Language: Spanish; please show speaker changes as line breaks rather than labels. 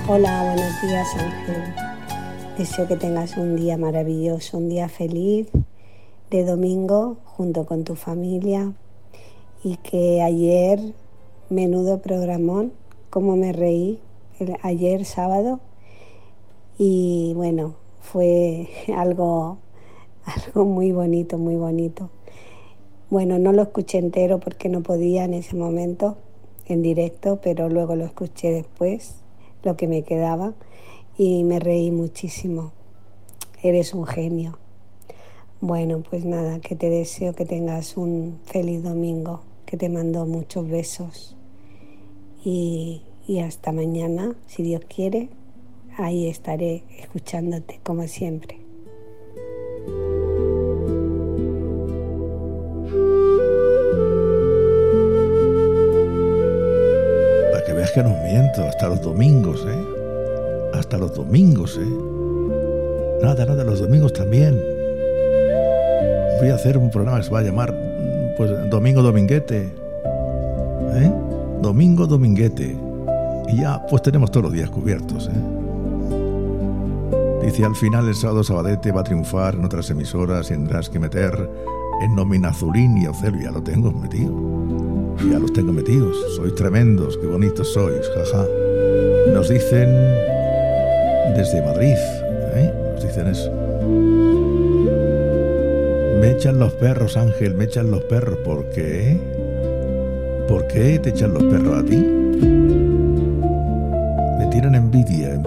Hola, buenos días, Ángel. Deseo que tengas un día maravilloso, un día feliz de domingo junto con tu familia y que ayer, menudo programón, cómo me reí ayer sábado y bueno, fue algo muy bonito, muy bonito. Bueno, no lo escuché entero porque no podía en ese momento en directo, pero luego lo escuché después, lo que me quedaba, y me reí muchísimo. Eres un genio. Bueno, pues nada, que te deseo que tengas un feliz domingo, que te mando muchos besos y hasta mañana, si Dios quiere, ahí estaré escuchándote como siempre.
Para que veas que no miento, hasta los domingos, hasta los domingos, nada, los domingos también. Voy a hacer un programa que se va a llamar pues Domingo Dominguete, Domingo Dominguete, y ya pues tenemos todos los días cubiertos, Dice, al final el sábado Sabadete va a triunfar en otras emisoras y tendrás que meter en nómina Zulín y Ocelo. Ya lo tengo metido, ya los tengo metidos. Sois tremendos, qué bonitos sois, jaja. Nos dicen desde Madrid, nos dicen eso. Me echan los perros, Ángel, me echan los perros. ¿Por qué? ¿Por qué te echan los perros a ti? Me tienen envidia